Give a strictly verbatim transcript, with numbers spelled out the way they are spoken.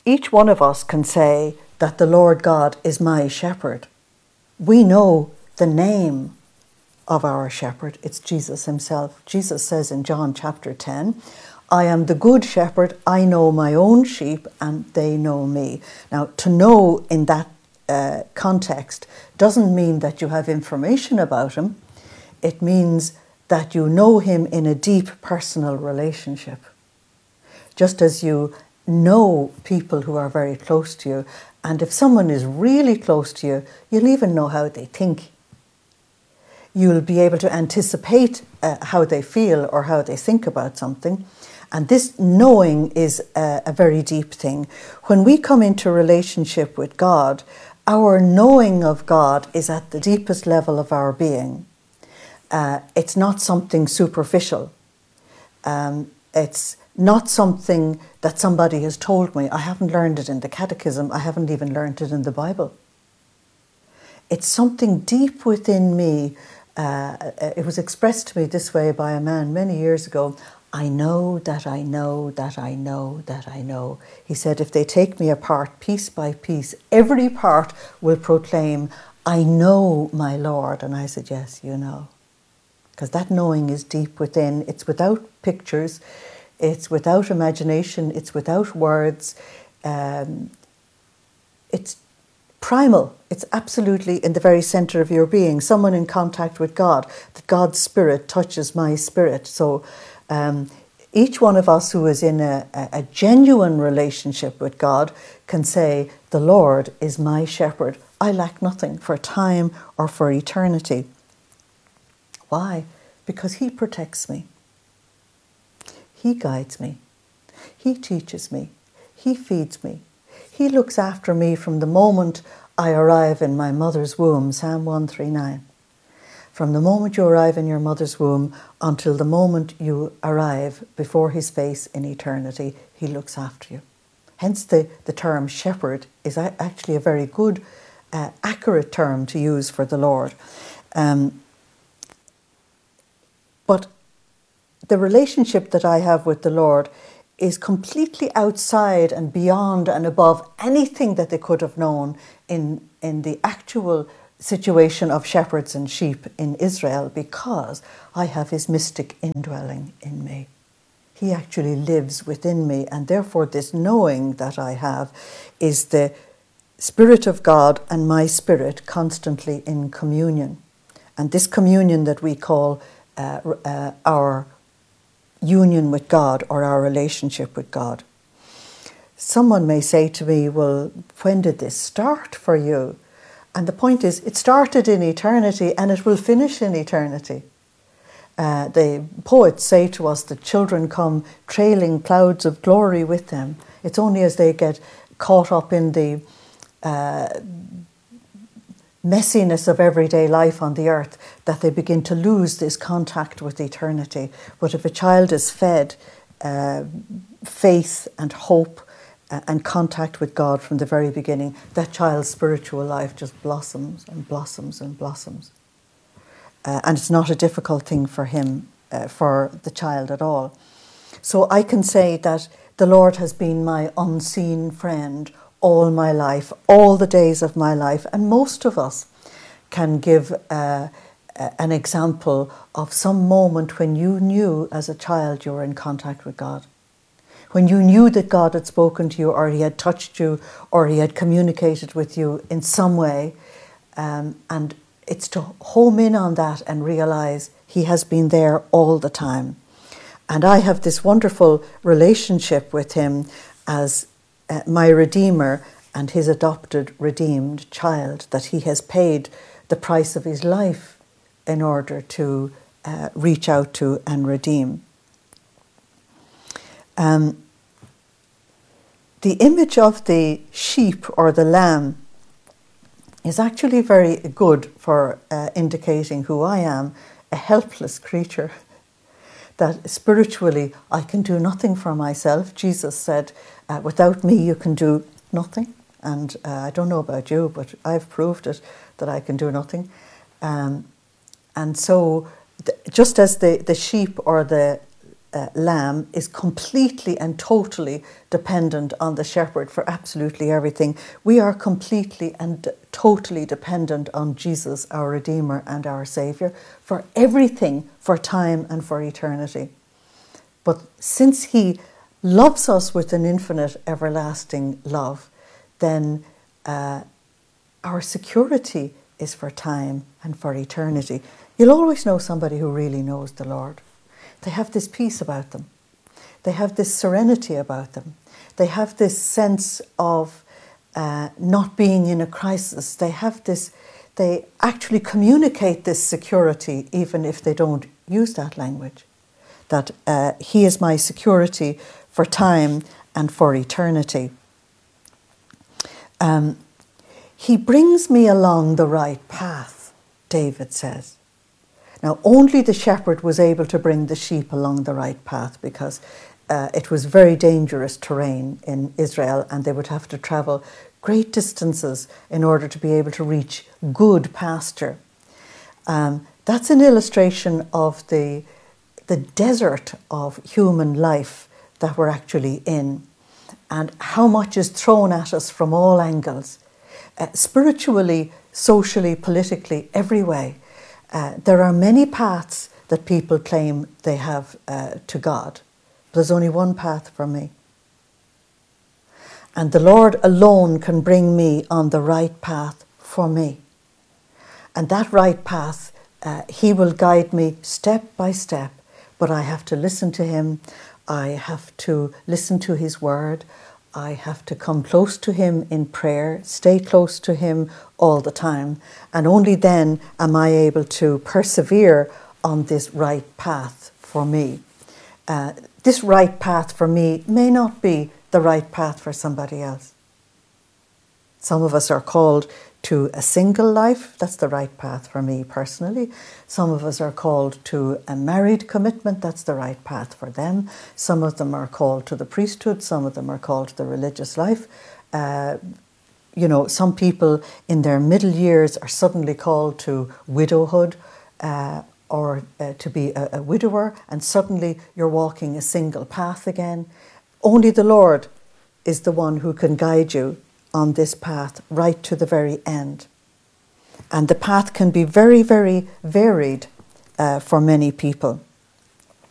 each one of us can say that the Lord God is my shepherd. We know the name of our shepherd. It's Jesus himself. Jesus says in John chapter ten, I am the good shepherd. I know my own sheep and they know me. Now, to know in that uh, context doesn't mean that you have information about him. It means that you know him in a deep personal relationship. Just as you know people who are very close to you, and if someone is really close to you, you'll even know how they think. You'll be able to anticipate uh, how they feel or how they think about something. And this knowing is a, a very deep thing. When we come into relationship with God, our knowing of God is at the deepest level of our being. Uh, it's not something superficial. Um, it's not something that somebody has told me. I haven't learned it in the catechism. I haven't even learned it in the Bible. It's something deep within me. Uh, it was expressed to me this way by a man many years ago. I know that I know that I know that I know. He said, if they take me apart piece by piece, every part will proclaim, I know my Lord. And I said, yes, you know. Because that knowing is deep within. It's without pictures. It's without imagination. It's without words. Um, it's primal. It's absolutely in the very center of your being. Someone in contact with God. That God's spirit touches my spirit. So um, each one of us who is in a, a, a genuine relationship with God can say, the Lord is my shepherd. I lack nothing for time or for eternity. Why? Because he protects me. He guides me. He teaches me. He feeds me. He looks after me from the moment I arrive in my mother's womb, Psalm one thirty-nine. From the moment you arrive in your mother's womb until the moment you arrive before his face in eternity, he looks after you. Hence the, the term shepherd is actually a very good, uh, accurate term to use for the Lord. Um, but the relationship that I have with the Lord is completely outside and beyond and above anything that they could have known in, in the actual situation of shepherds and sheep in Israel, because I have his mystic indwelling in me. He actually lives within me, and therefore this knowing that I have is the Spirit of God and my spirit constantly in communion. And this communion that we call uh, uh, our union with God or our relationship with God. Someone may say to me, well, when did this start for you? And the point is, it started in eternity and it will finish in eternity. Uh, the poets say to us that children come trailing clouds of glory with them. It's only as they get caught up in the uh, messiness of everyday life on the earth that they begin to lose this contact with eternity. But if a child is fed uh, faith and hope uh, and contact with God from the very beginning, that child's spiritual life just blossoms and blossoms and blossoms. Uh, and it's not a difficult thing for him, uh, for the child at all. So I can say that the Lord has been my unseen friend all my life, all the days of my life. And most of us can give uh, an example of some moment when you knew as a child you were in contact with God. When you knew that God had spoken to you, or he had touched you, or he had communicated with you in some way. Um, and it's to home in on that and realize he has been there all the time. And I have this wonderful relationship with him as uh, my Redeemer and his adopted, redeemed child, that he has paid the price of his life in order to uh, reach out to and redeem. Um, the image of the sheep or the lamb is actually very good for uh, indicating who I am, a helpless creature, that spiritually I can do nothing for myself. Jesus said, uh, without me you can do nothing. And uh, I don't know about you, but I've proved it, that I can do nothing. Um, and so th- just as the, the sheep or the uh, lamb is completely and totally dependent on the shepherd for absolutely everything. We are completely and totally dependent on Jesus, our Redeemer and our Saviour, for everything, for time and for eternity. But since he loves us with an infinite, everlasting love, then uh, our security is for time and for eternity. You'll always know somebody who really knows the Lord. They have this peace about them. They have this serenity about them. They have this sense of uh, not being in a crisis. They have this, they actually communicate this security even if they don't use that language. That uh, he is my security for time and for eternity. Um, he brings me along the right path, David says. Now, only the shepherd was able to bring the sheep along the right path because uh, it was very dangerous terrain in Israel and they would have to travel great distances in order to be able to reach good pasture. Um, that's an illustration of the, the desert of human life that we're actually in and how much is thrown at us from all angles, uh, spiritually, socially, politically, every way. Uh, there are many paths that people claim they have uh, to God. But there's only one path for me. And the Lord alone can bring me on the right path for me. And that right path, uh, he will guide me step by step. But I have to listen to him. I have to listen to his word. I have to come close to him in prayer, stay close to him all the time, and only then am I able to persevere on this right path for me. Uh, this right path for me may not be the right path for somebody else. Some of us are called to a single life. That's the right path for me personally. Some of us are called to a married commitment. That's the right path for them. Some of them are called to the priesthood. Some of them are called to the religious life. Uh, you know, some people in their middle years are suddenly called to widowhood uh, or uh, to be a, a widower, and suddenly you're walking a single path again. Only the Lord is the one who can guide you on this path right to the very end. And the path can be very, very varied uh, for many people.